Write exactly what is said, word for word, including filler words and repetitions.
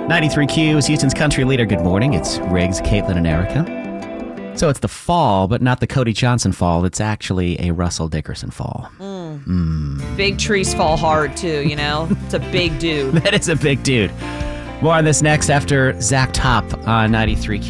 ninety-three Q is Houston's country leader. Good morning. It's Riggs, Caitlin, and Erica. So it's the fall, but not the Cody Johnson fall. It's actually a Russell Dickerson fall. Mm. Mm. Big trees fall hard, too, you know? It's a big dude. That is a big dude. More on this next after Zach Top on ninety-three Q.